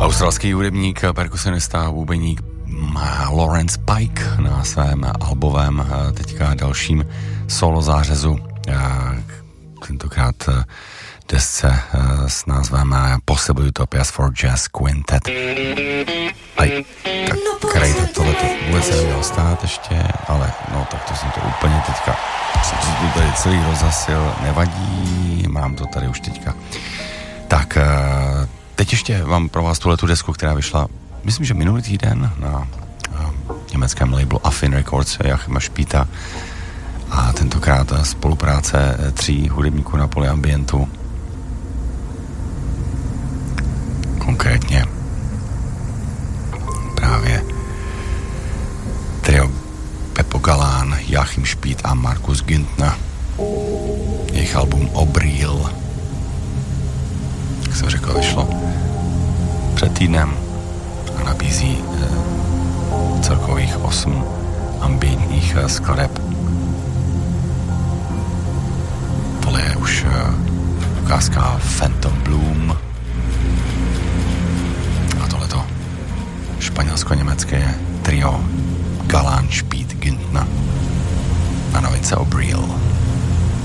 Australský hudebník, perkusionista, bubeník Lawrence Pike na svém albovém teďka dalším solo zářezu, tentokrát desce s názvem Possible Utopias for Jazz Quintet. Tak krajte, tohleto vůbec se nemělo stát ještě, ale no tak to jsem to úplně teďka, jsem si to tady celý rozhasil, nevadí, mám to tady už teďka. Tak teď ještě mám pro vás tuhletu desku, která vyšla, myslím, že minulý týden na německém labelu Affin Records Joachima Špíta a tentokrát spolupráce 3 hudebníků na poli ambientu. Konkrétně právě trio Pepo Galán, Joachim Špít a Markus Güntner. Jejich album Obril, jak jsem řekl, vyšlo před týdnem a nabízí celkových 8 ambientních skladeb. Tohle je už ukázka Phantom Bloom a tohleto španělsko-německé trio Galán, Špít, Güntner na novince Obril.